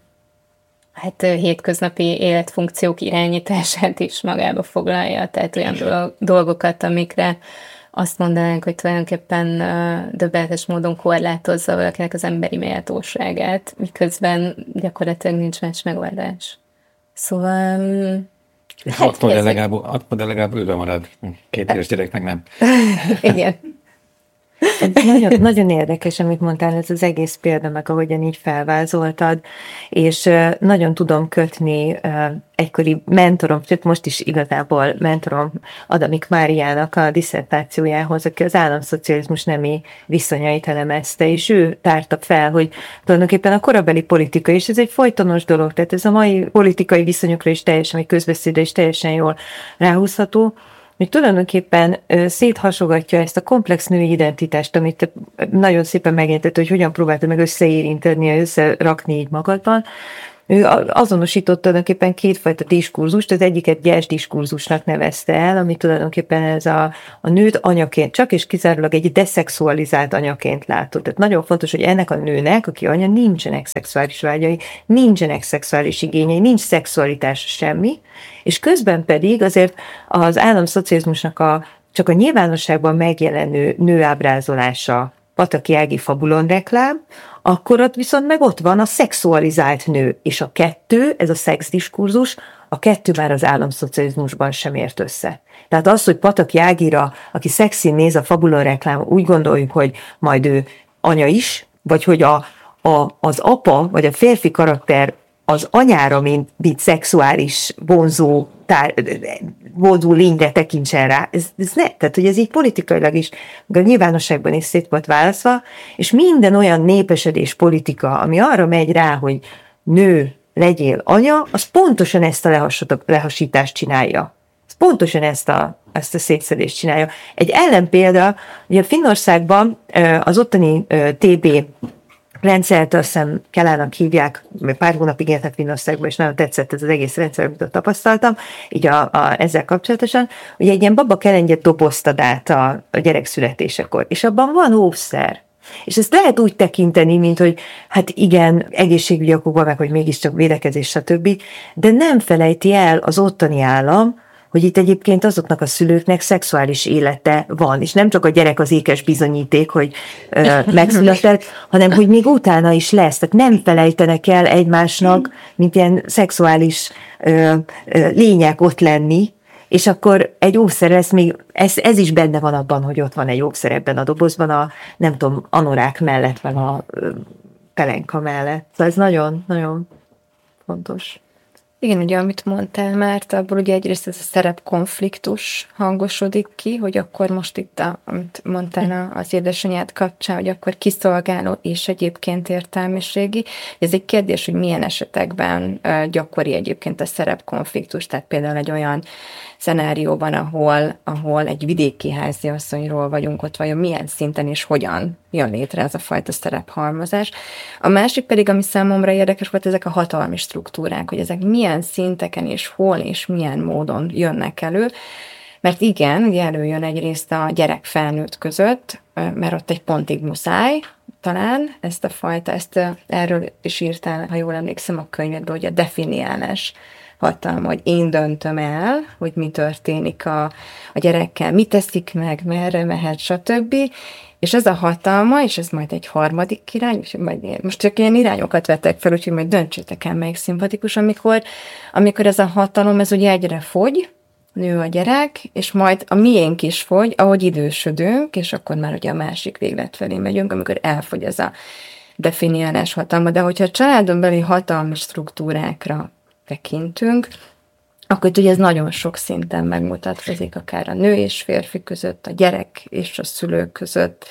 hát hétköznapi életfunkciók irányítását is magába foglalja. Tehát olyan dolgokat, amikre azt mondanánk, hogy tulajdonképpen uh, döbbenetes módon korlátozza valakinek az emberi méltóságát, miközben gyakorlatilag nincs más megoldás. Szóval... Hát hat modell legalább, legalább ülve marad. Két éves gyerek meg nem. Igen. nagyon, nagyon érdekes, amit mondtál, ez az egész példa, meg ahogyan így felvázoltad, és nagyon tudom kötni egykori mentorom, sőt most is igazából mentorom Adamik Máriának a disszertációjához, aki az államszocializmus nemi viszonyait elemezte, és ő tárta fel, hogy tulajdonképpen a korabeli politika, és ez egy folytonos dolog, tehát ez a mai politikai viszonyokra is teljesen, vagy közbeszédre is teljesen jól ráhúzható, hogy tulajdonképpen széthasogatja ezt a komplex női identitást, amit nagyon szépen megértett, hogy hogyan próbálta meg összeérinteni, összerakni így magadban. Ő azonosított tulajdonképpen kétfajta diskurzust, az egyiket gyers diskurzusnak nevezte el, ami tulajdonképpen ez a, a nőt anyaként, csak és kizárólag egy deszexualizált anyaként látott. Tehát nagyon fontos, hogy ennek a nőnek, aki anya, nincsenek szexuális vágyai, nincsenek szexuális igényei, nincs szexualitás semmi, és közben pedig azért az államszocializmusnak a, csak a nyilvánosságban megjelenő nőábrázolása, Pataki Ági Fabulon reklám, akkor ott viszont meg ott van a szexualizált nő, és a kettő, ez a szexdiskurzus, a kettő már az államszocializmusban sem ért össze. Tehát az, hogy Pataki Ágira, aki szexin néz a Fabulon reklám, úgy gondoljuk, hogy majd ő anya is, vagy hogy a, a, az apa, vagy a férfi karakter az anyára, mint, mint szexuális vonzó, tár, vonzó lényre tekintsen rá. Ez, ez ne, tehát hogy ez így politikailag is, a nyilvánosságban is szét volt válaszva, és minden olyan népesedés politika, ami arra megy rá, hogy nő, legyél anya, az pontosan ezt a lehasítást csinálja. Ez pontosan ezt a, ezt a szétszedést csinálja. Egy ellenpélda, ugye Finnországban az ottani té bé rendszert, azt hiszem Kelának hívják, mert pár hónapig éltek Finnországban, és nagyon tetszett ez az egész rendszer, amit ott tapasztaltam, így a, a, ezzel kapcsolatosan, hogy egy ilyen baba kelengyet doboztad át a, a gyerek születésekor, és abban van óvszer. És ezt lehet úgy tekinteni, mint hogy hát igen, egészségügyi okokban, meg hogy mégiscsak védekezés, stb., de nem felejti el az ottani állam, hogy itt egyébként azoknak a szülőknek szexuális élete van, és nem csak a gyerek az ékes bizonyíték, hogy ö, megszületett, hanem hogy még utána is lesz. Tehát nem felejtenek el egymásnak, mint ilyen szexuális ö, ö, lények ott lenni, és akkor egy óvszer lesz még, ez, ez is benne van abban, hogy ott van egy óvszer ebben a dobozban, a nem tudom, anorák mellett, vagy a ö, pelenka mellett. Szóval ez nagyon, nagyon fontos. Igen, ugye, amit mondtál, mert abból ugye egyrészt ez a szerepkonfliktus hangosodik ki, hogy akkor most itt, a, amit mondtál az édesanyád kapcsán, hogy akkor kiszolgáló és egyébként értelmiségi. Ez egy kérdés, hogy milyen esetekben gyakori egyébként a szerepkonfliktus, tehát például egy olyan szenárióban, ahol, ahol egy vidéki háziasszonyról vagyunk ott, vajon milyen szinten és hogyan jön létre ez a fajta szerephalmozás. A másik pedig, ami számomra érdekes volt, ezek a hatalmi struktúrák, hogy ezek milyen szinteken és hol és milyen módon jönnek elő, mert igen, ugye előjön egyrészt a gyerek-felnőtt között, mert ott egy pontig muszáj, talán ezt a fajta, ezt erről is írtál, ha jól emlékszem a könyvedben, hogy a definiálás hatalma, hogy én döntöm el, hogy mi történik a, a gyerekkel, mit teszik meg, merre mehet, stb. És ez a hatalma, és ez majd egy harmadik irány, és majd most csak ilyen irányokat vettek fel, úgyhogy majd döntsétek el, melyik szimpatikus, amikor, amikor ez a hatalom, ez ugye egyre fogy, nő a gyerek, és majd a miénk is fogy, ahogy idősödünk, és akkor már ugye a másik véglet felé megyünk, amikor elfogy ez a definiálás hatalma. De hogyha a családon belüli hatalmi struktúrákra tekintünk, akkor ugye ez nagyon sok szinten megmutatkozik, akár a nő és férfi között, a gyerek és a szülők között.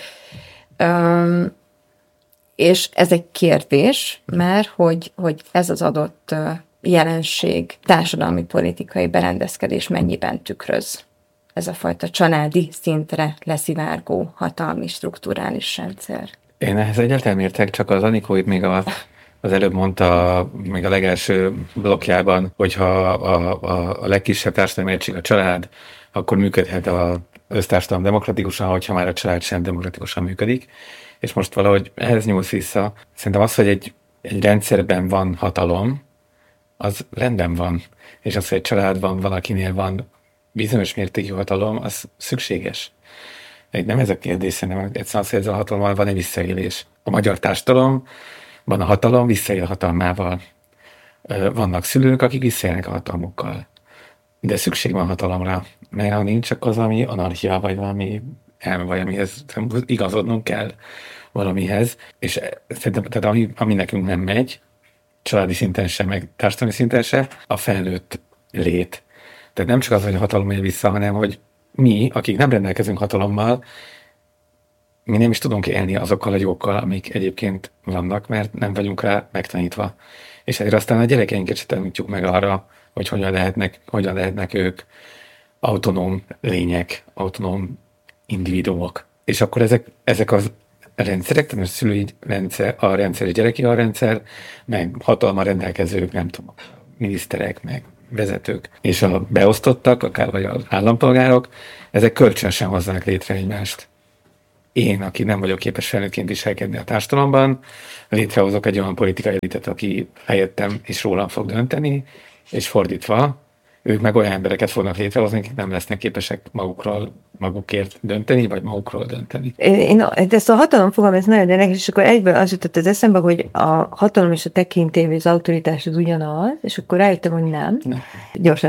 Um, és ez egy kérdés, mert hogy, hogy ez az adott jelenség, társadalmi politikai berendezkedés mennyiben tükröz ez a fajta családi szintre leszivárgó hatalmi strukturális rendszer. Én ehhez egyáltalán értek, csak az Anikó itt még a az előbb mondta, még a legelső blokkjában, hogyha a, a, a legkisebb társadalmi egység a család, akkor működhet az össztársadalom demokratikusan, hogyha már a család sem demokratikusan működik. És most valahogy ehhez nyúlsz vissza. Szerintem az, hogy egy, egy rendszerben van hatalom, az rendben van. És az, hogy egy családban valakinél van bizonyos mértékű hatalom, az szükséges. Nem ez a kérdés, szerintem egyszerűen az, hogy ez a hatalommal van egy visszaélés. A magyar társadalom van a hatalom, visszaél hatalmával. Vannak szülők, akik visszaélnek a hatalmukkal. De szükség van hatalomra, mert ha nincs, akkor az valami anarchia, vagy valami elme vagy, amihez igazodnunk kell valamihez, és szerintem, tehát ami, ami nekünk nem megy, családi szinten se, meg társadalmi szinten se, a felnőtt lét. Tehát nem csak az, hogy a hatalom megy vissza, hanem hogy mi, akik nem rendelkezünk hatalommal, mi nem is tudunk élni azokkal a jókkal, amik egyébként vannak, mert nem vagyunk rá megtanítva. És ezért aztán a gyerekeinket se tanítjuk meg arra, hogy hogyan lehetnek, hogyan lehetnek ők autonóm lények, autonóm individuumok. És akkor ezek, ezek az rendszerek, tehát a szülői rendszer, a rendszer, a gyereki a rendszer, meg hatalma rendelkezők, nem tudom, miniszterek, meg vezetők, és a beosztottak, akár vagy az állampolgárok, ezek kölcsönösen hozzák létre egymást. Én, aki nem vagyok képes felnőttként viselkedni a társadalomban, létrehozok egy olyan politikai elitet, aki helyettem és rólam fog dönteni, és fordítva, ők meg olyan embereket fognak létrehozni, akik nem lesznek képesek magukról, magukért dönteni, vagy magukról dönteni. Én ezt a hatalom fogalom, ez nagyon érdekes, és akkor egyből az jutott az eszembe, hogy a hatalom és a tekintély, vagy az autoritás az ugyanaz, és akkor rájöttem, hogy nem. nem. Gyorsan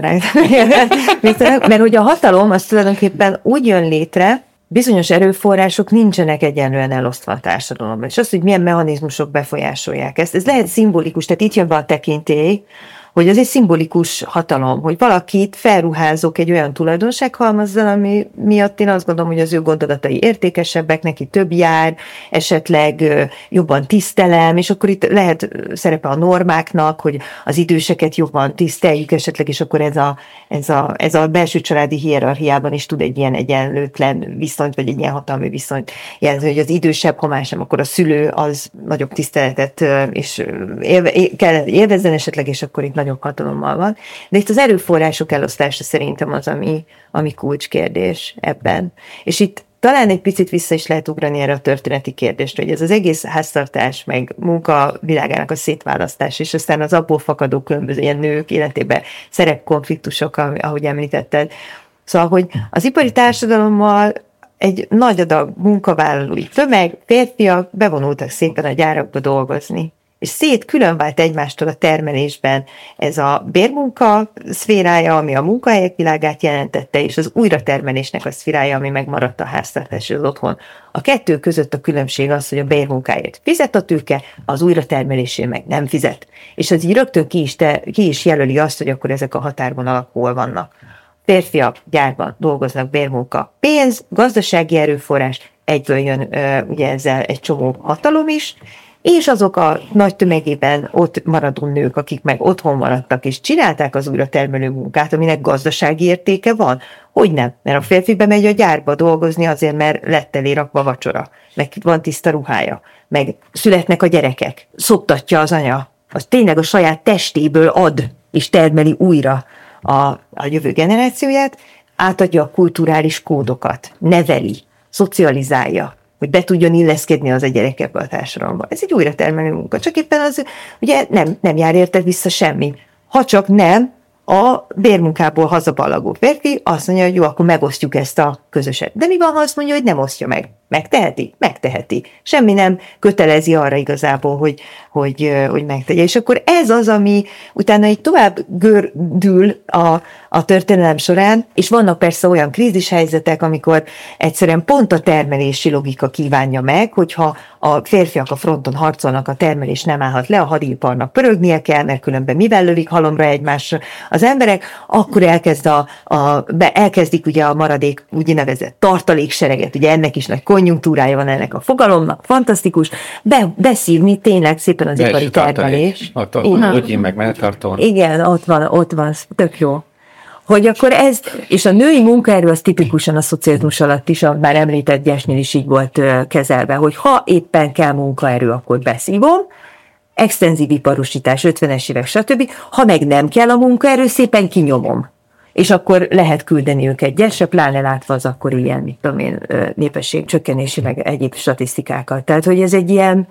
rájöttem. Mert hogy a hatalom az tulajdonképpen úgy jön létre, bizonyos erőforrások nincsenek egyenlően elosztva a társadalomban. És az, hogy milyen mechanizmusok befolyásolják ezt, ez lehet szimbolikus, tehát itt jön be a tekintély, hogy ez egy szimbolikus hatalom, hogy valakit felruházok egy olyan tulajdonsághalmazzal, ami miatt én azt gondolom, hogy az ő gondolatai értékesebbek, neki több jár, esetleg jobban tisztelem, és akkor itt lehet szerepe a normáknak, hogy az időseket jobban tiszteljük esetleg, és akkor ez a, ez a, ez a belső családi hierarchiában is tud egy ilyen egyenlőtlen viszonyt, vagy egy ilyen hatalmi viszonyt jelzni, hogy az idősebb, ha más nem, akkor a szülő az nagyobb tiszteletet és élve, kell élvezzen esetleg, és akkor itt nagyobb hatalommal van. De itt az erőforrások elosztása szerintem az, ami, ami kulcskérdés ebben. És itt talán egy picit vissza is lehet ugrani erre a történeti kérdésre, hogy ez az egész háztartás, meg munka világának a szétválasztás, és aztán az abból fakadó különböző ilyen nők életében szerepkonfliktusok, ahogy említetted. Szóval, hogy az ipari társadalommal egy nagy adag munkavállalói tömeg, férfiak bevonultak szépen a gyárakba dolgozni. És szét különvált egymástól a termelésben ez a bérmunka szférája, ami a munkahelyek világát jelentette, és az újratermelésnek a szférája, ami megmaradt a háztartás és az otthon. A kettő között a különbség az, hogy a bérmunkáért fizet a tőke, az újratermelésé meg nem fizet. És az így rögtön ki is, te, ki is jelöli azt, hogy akkor ezek a határvonalak hol vannak. Férfiak gyárban dolgoznak, bérmunka, pénz, gazdasági erőforrás, egyből jön ugye ezzel egy csomó hatalom is, és azok a nagy tömegében ott maradó nők, akik meg otthon maradtak, és csinálták az újratermelő munkát, aminek gazdasági értéke van. Hogy nem? Mert a férfi bemegy a gyárba dolgozni azért, mert lett elé rakva vacsora, meg van tiszta ruhája, meg születnek a gyerekek, szoptatja az anya, az tényleg a saját testéből ad, és termeli újra a, a jövő generációját, átadja a kulturális kódokat, neveli, szocializálja, hogy be tudjon illeszkedni az a gyerek ebbe a társadalomba. Ez egy újratermelő munka. Csak éppen az, ugye nem, nem jár érte vissza semmi. Ha csak nem, a bérmunkából hazaballagó férfi azt mondja, hogy jó, akkor megosztjuk ezt a közöset. De mi van, ha azt mondja, hogy nem osztja meg? Megteheti? Megteheti. Semmi nem kötelezi arra igazából, hogy, hogy, hogy megtegye. És akkor ez az, ami utána így tovább gördül a, a történelem során, és vannak persze olyan krízishelyzetek, amikor egyszerűen pont a termelési logika kívánja meg, hogyha a férfiak a fronton harcolnak, a termelés nem állhat le, a hadiparnak pörögnie kell, mert különben mivel lövik halomra egymásra az emberek, akkor elkezd a, a, be, elkezdik ugye a maradék úgynevezett tartaléksereget, ugye ennek is nagy konjunktúrája van ennek a fogalomnak, fantasztikus, be, beszívni tényleg szépen az ipari termelés. Ott, ott, ott, ott én meg melltartón. Igen, ott van, ott van, tök jó. Hogy akkor ez, és a női munkaerő az tipikusan a szocializmus alatt is, a már említett Gyesnél is így volt kezelve, hogy ha éppen kell munkaerő, akkor beszívom, extenzív iparosítás, ötvenes évek, stb. Ha meg nem kell a munkaerő, szépen kinyomom. És akkor lehet küldeni őket gyesre, pláne látva az akkor ilyen, mit tudom én, népesség csökkenési, meg egyéb statisztikákat. Tehát, hogy ez egy ilyen,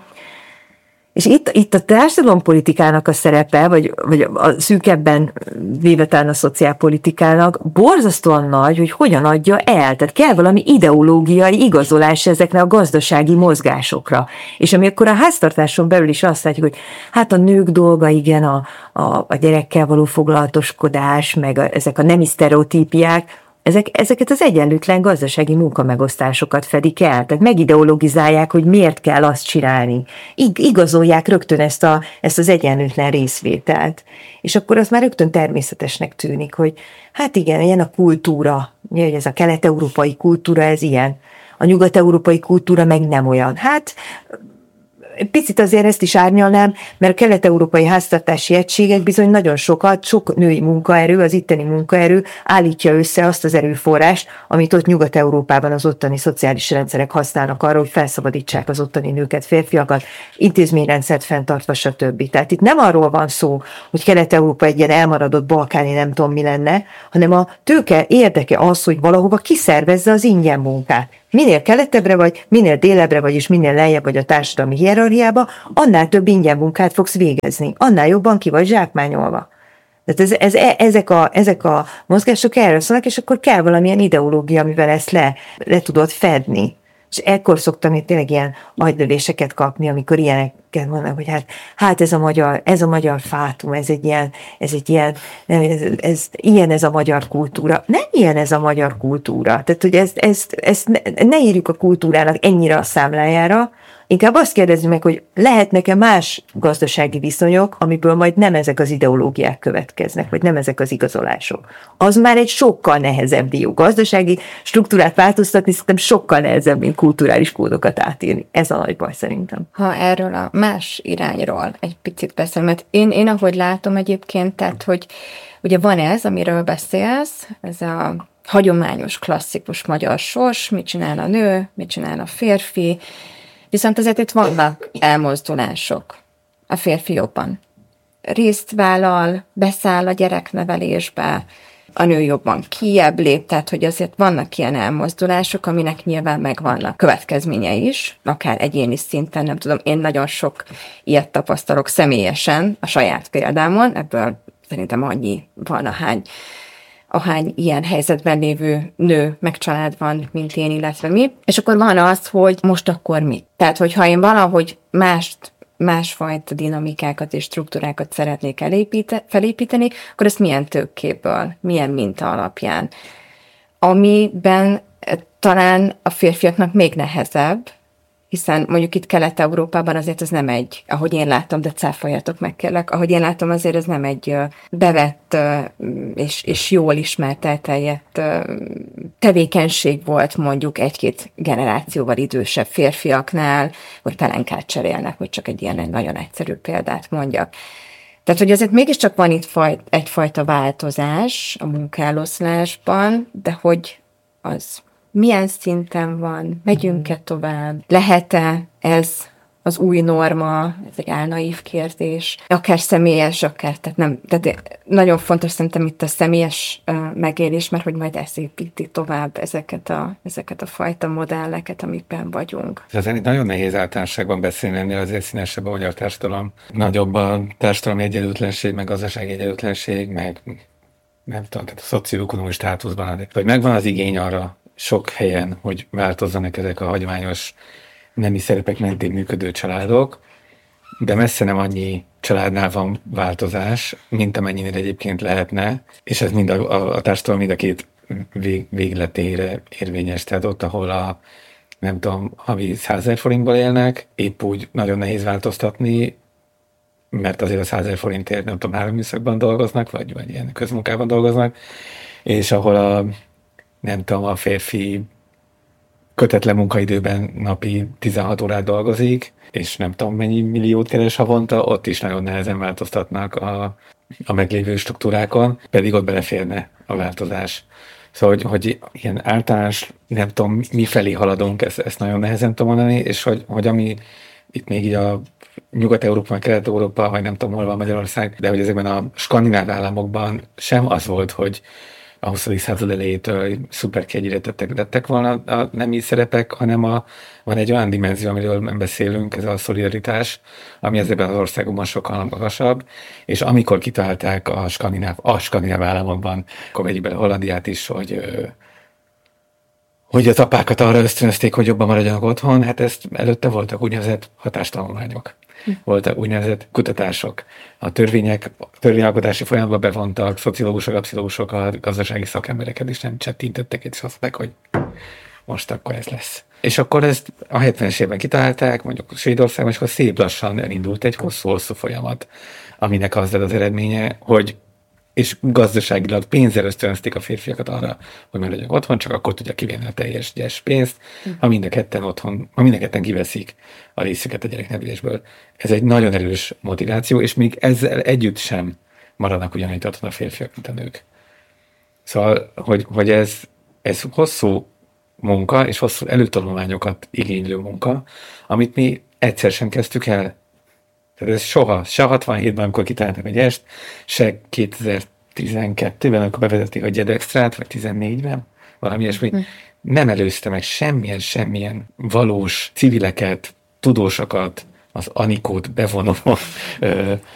és itt, itt a társadalompolitikának a szerepe, vagy, vagy a szűkebben véve talán a szociálpolitikának borzasztóan nagy, hogy hogyan adja el. Tehát kell valami ideológiai igazolás ezekre a gazdasági mozgásokra. És amikor a háztartáson belül is azt látjuk, hogy hát a nők dolga, igen, a, a, a gyerekkel való foglalatoskodás, meg a, ezek a nemi sztereotípiák, Ezek, ezeket az egyenlőtlen gazdasági munkamegosztásokat fedik el, tehát megideologizálják, hogy miért kell azt csinálni. Ig- igazolják rögtön ezt, a, ezt az egyenlőtlen részvételt. És akkor az már rögtön természetesnek tűnik, hogy hát igen, ilyen a kultúra, ez a kelet-európai kultúra, ez ilyen. A nyugat-európai kultúra meg nem olyan. Hát picit azért ezt is árnyalnám, mert a kelet-európai háztartási egységek bizony nagyon sokat, sok női munkaerő, az itteni munkaerő állítja össze azt az erőforrást, amit ott Nyugat-Európában az ottani szociális rendszerek használnak arra, hogy felszabadítsák az ottani nőket, férfiakat, intézményrendszert fenntartva, stb. Tehát itt nem arról van szó, hogy Kelet-Európa egy ilyen elmaradott balkáni nem tudom mi lenne, hanem a tőke érdeke az, hogy valahova kiszervezze az ingyen munkát. Minél keletebbre vagy, minél délebbre vagy, és minél lejjebb vagy a társadalmi hierarchiába, annál több ingyen munkát fogsz végezni, annál jobban ki vagy zsákmányolva. Tehát ez, ez, ezek, a, ezek a mozgások erről szólnak, és akkor kell valamilyen ideológia, amivel ezt le, le tudod fedni. És ekkor szoktam én tényleg ilyen agylövéseket kapni, amikor ilyeneket mondanak, hogy hát, hát ez a magyar, ez a magyar fátum, ez egy ilyen, ez egy ilyen, ez, ez, ilyen ez a magyar kultúra. Nem ilyen ez a magyar kultúra. Tehát, hogy ezt, ezt, ezt ne, ne írjuk a kultúrának ennyire a számlájára, inkább azt kérdezzük meg, hogy lehetnek-e más gazdasági viszonyok, amiből majd nem ezek az ideológiák következnek, vagy nem ezek az igazolások. Az már egy sokkal nehezebb dió. Gazdasági struktúrát változtatni szerintem sokkal nehezebb, mint kulturális kódokat átírni. Ez a nagy baj szerintem. Ha erről a más irányról egy picit beszélem, mert én, én ahogy látom egyébként, tehát, hogy ugye van ez, amiről beszélsz, ez a hagyományos, klasszikus magyar sors, mit csinál a nő, mit csinál a férfi, viszont azért itt vannak elmozdulások. A férfi jobban részt vállal, beszáll a gyereknevelésbe, a nő jobban kijebb lép, tehát hogy azért vannak ilyen elmozdulások, aminek nyilván megvannak következményei is, akár egyéni szinten, nem tudom, én nagyon sok ilyet tapasztalok személyesen a saját példámon, ebből szerintem annyi van, ahány ahány ilyen helyzetben lévő nő, meg család van, mint én, illetve mi. És akkor van az, hogy most akkor mi? Tehát, hogyha én valahogy mást, másfajta dinamikákat és struktúrákat szeretnék elépíte, felépíteni, akkor ezt milyen tőkéből, milyen minta alapján? Amiben talán a férfiaknak még nehezebb, hiszen mondjuk itt Kelet-Európában azért ez nem egy, ahogy én látom, de cáfoljatok meg kérlek, ahogy én látom, azért ez nem egy bevett és, és jól ismert, elterjedt tevékenység volt mondjuk egy-két generációval idősebb férfiaknál, hogy pelenkát cserélnek, hogy csak egy ilyen egy nagyon egyszerű példát mondjak. Tehát, hogy azért mégiscsak van itt faj, egyfajta változás a munkáloszlásban, de hogy az milyen szinten van, megyünk-e tovább, lehet-e ez az új norma, ez egy álnaív kérdés, akár személyes, akár, tehát nem, tehát nagyon fontos szerintem itt a személyes uh, megélés, mert hogy majd ez építi tovább ezeket a, ezeket a fajta modelleket, amikben vagyunk. Ez azért nagyon nehéz általánosságban beszélni, ennél azért színesebb a magyar társadalom. Nagyobb a társadalmi egyenlőtlenség, meg gazdasági egyenlőtlenség, meg nem tudom, tehát a szocioökonomikus státuszban, vagy megvan az igény arra sok helyen, hogy változzanak ezek a hagyományos nemi szerepek mentén működő családok, de messze nem annyi családnál van változás, mint amennyire egyébként lehetne, és ez mind a, a, a társadalom mind a két vég, végletére érvényes. Tehát ott, ahol a nem tudom, havi százezer forintból élnek, épp úgy nagyon nehéz változtatni, mert azért a százezer forintért nem tudom, három műszakban dolgoznak, vagy, vagy ilyen közmunkában dolgoznak, és ahol a nem tudom, a férfi kötetlen munkaidőben napi tizenhat órát dolgozik, és nem tudom mennyi milliót keres havonta, ott is nagyon nehezen változtatnak a, a meglévő struktúrákon, pedig ott beleférne a változás. Szóval, hogy, hogy ilyen általános, nem tudom, mi felé haladunk, ezt, ezt nagyon nehezen tudom mondani, és hogy, hogy ami itt még így a Nyugat-Európa, Kelet-Európa, vagy nem tudom, hol van Magyarország, de hogy ezekben a skandináv államokban sem az volt, hogy a huszadik század elejétől szuper kiegyenlítettek lettek volna a nemi szerepek, hanem a, van egy olyan dimenzió, amiről beszélünk, ez a szolidaritás, ami ezekben az országokban sokkal magasabb, és amikor kitalálták a skandináv, a skandináv államokban, akkor vegyük bele Hollandiát is, hogy, hogy az apákat arra ösztönözték, hogy jobban maradjanak otthon, hát ezt előtte voltak úgynevezett hatástanulmányok. voltak úgynevezett kutatások. A törvények, a törvényalkotási folyamatban bevontak szociológusokat, pszichológusokat, gazdasági szakembereket, és nem csettintettek, és azt mondták, hogy most akkor ez lesz. És akkor ezt a hetvenes évben kitalálták, mondjuk Svédországban, és akkor szép lassan elindult egy hosszú-hosszú folyamat, aminek az lett az eredménye, hogy és gazdaságilag pénzzel ösztönözték a férfiakat arra, hogy már legyenek otthon, csak akkor tudja kivenni a teljes gyes pénzt, ha mind a ketten otthon, ha mind a ketten kiveszik a részüket a gyereknevelésből. Ez egy nagyon erős motiváció, és még ezzel együtt sem maradnak ugyanúgy otthon a férfiak, mint a nők. Szóval, hogy, hogy ez, ez hosszú munka, és hosszú előtanulmányokat igénylő munka, amit mi egyszer sem kezdtük el. Tehát ez soha, se hatvanhétben, amikor kitaláltak a gyest, se kétezer-tizenkettőben, amikor bevezették a gyedextrát, vagy tizennégyben, valami ilyesmi, hm. nem előzte meg semmilyen, semmilyen valós civileket, tudósokat, az Anikót bevonó